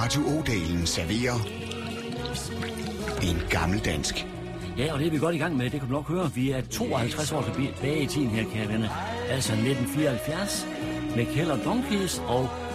Radio Odalen serverer en gammeldansk. Ja, og det er vi godt i gang med. Det kan du nok høre. Vi er 52 år tilbage i tiden her, kære venner. Altså 1974 med Keller Donkeys og